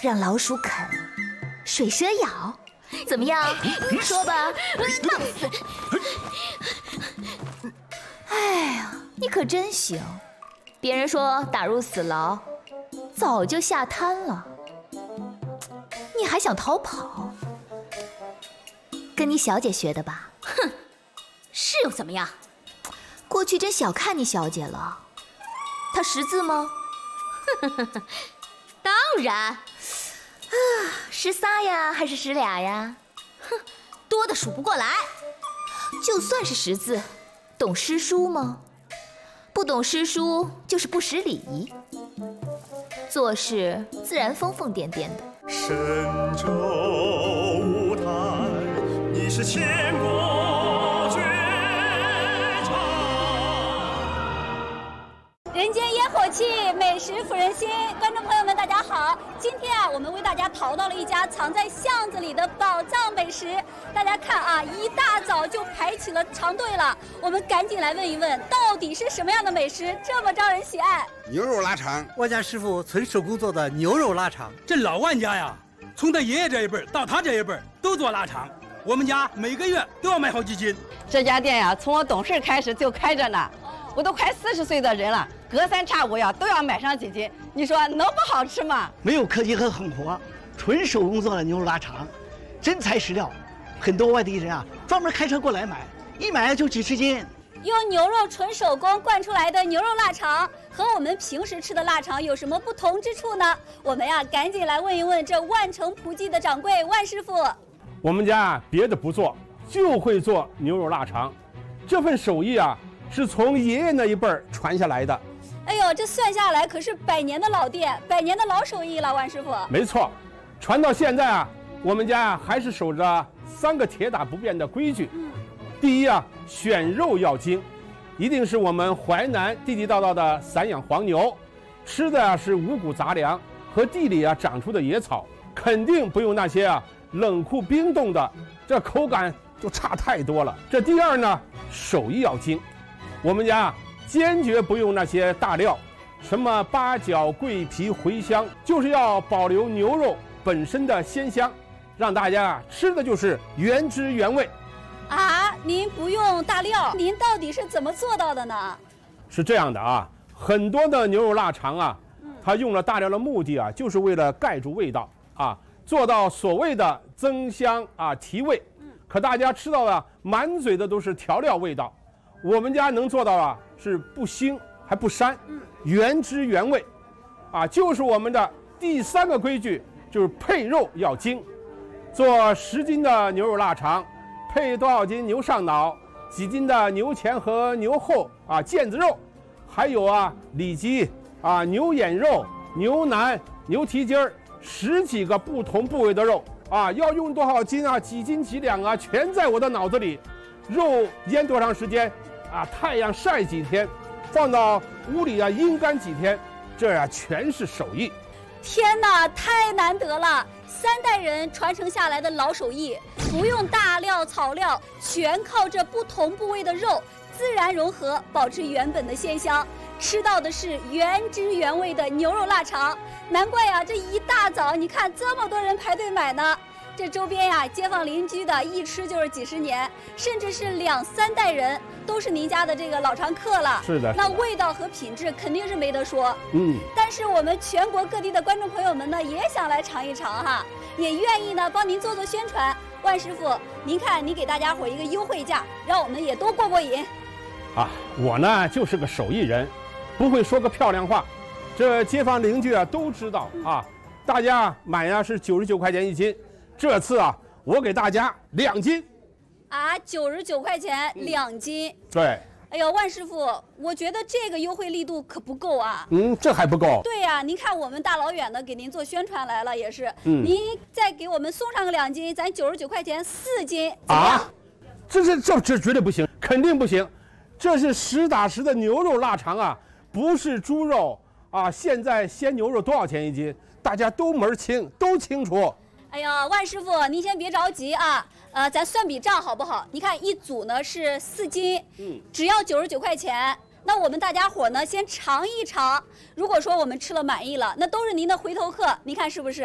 让老鼠啃，水蛇咬，怎么样？说吧，浪死！哎呀，你可真行！别人说打入死牢，早就下滩了，你还想逃跑？跟你小姐学的吧？ 哼，是又怎么样？ 过去真小看你小姐了。她识字吗？ 当然。 识仨呀，还是识俩呀？ 哼，多的数不过来。 就算是识字，懂诗书吗？不懂诗书就是不识礼仪，做事自然疯疯癫癫的。 神州舞台，你是千古绝唱。 人间烟火气，美食抚人心。观众朋友们，大家好！今天啊，我们为大家淘到了一家藏在巷子里的宝藏美食。大家看啊，一大早就排起了长队了。我们赶紧来问一问，到底是什么样的美食这么招人喜爱？ 牛肉腊肠， 我家师傅纯手工做的牛肉腊肠。 这老万家呀，从他爷爷这一辈到他这一辈都做腊肠，我们家每个月都要买好几斤。 这家店呀，从我懂事开始就开着呢，我都快40岁的人了，隔三差五呀都要买上几斤。你说能不好吃吗？ 没有科技和狠活，纯手工做的牛肉腊肠，真材实料。很多外地人啊，专门开车过来买，一买就几十斤。 用牛肉纯手工灌出来的牛肉腊肠，和我们平时吃的腊肠有什么不同之处呢？我们呀，赶紧来问一问这万城葡记的掌柜万师傅。 我们家别的不做，就会做牛肉腊肠，这份手艺啊，是从爷爷那一辈传下来的。 哎呦，这算下来可是100年的老店，100年的老手艺了，万师傅。 没错，传到现在啊，我们家还是守着3个铁打不变的规矩。第一啊，选肉要精，一定是我们淮南地地道道的散养黄牛，吃的是五谷杂粮和地里啊长出的野草，肯定不用那些啊冷库冰冻的，这口感就差太多了。这第二呢，手艺要精，我们家坚决不用那些大料，什么八角、桂皮、茴香，就是要保留牛肉本身的鲜香，让大家吃的就是原汁原味。 啊，您不用大料，您到底是怎么做到的呢？ 是这样的啊，很多的牛肉腊肠啊，它用了大料的目的啊，就是为了盖住味道啊，做到所谓的增香啊提味。可大家吃到的满嘴的都是调料味道，我们家能做到啊是不腥还不膻，原汁原味，啊，就是我们的第3个规矩，就是配肉要精。做10斤的牛肉腊肠，配多少斤牛上脑，几斤的牛前和牛后啊腱子肉，还有啊里脊啊牛眼肉、牛腩、牛蹄筋儿，10几个不同部位的肉啊，要用多少斤啊，几斤几两啊，全在我的脑子里。肉腌多长时间啊，太阳晒几天，放到屋里啊阴干几天，这呀全是手艺。 天哪，太难得了！3代人传承下来的老手艺，不用大料草料，全靠这不同部位的肉自然融合，保持原本的鲜香。吃到的是原汁原味的牛肉腊肠，难怪呀，这一大早你看这么多人排队买呢。这周边呀，街坊邻居的一吃就是几十年，甚至是2、3代人都是您家的这个老常客了。 是的， 那味道和品质肯定是没得说。但是我们全国各地的观众朋友们呢，也想来尝一尝哈，也愿意呢帮您做宣传。万师傅，您看您给大家伙一个优惠价，让我们也都过瘾。 啊，我呢就是个手艺人，不会说个漂亮话，这街坊邻居啊都知道啊。大家买呀是99块钱1斤。这次啊，我给大家2斤， 啊，99块钱2斤。 对。 哎呦，万师傅，我觉得这个优惠力度可不够啊。 这还不够。 对呀，您看我们大老远的给您做宣传来了，也是。您再给我们送上个2斤，咱99块钱4斤，怎么样？ 啊，这绝对不行，肯定不行。这是实打实的牛肉腊肠啊，不是猪肉啊。现在鲜牛肉多少钱1斤？大家都门清，都清楚。 哎呀，万师傅，您先别着急啊，咱算笔账好不好？你看一组呢是4斤，只要99块钱。那我们大家伙呢先尝一尝，如果说我们吃了满意了，那都是您的回头客，您看是不是？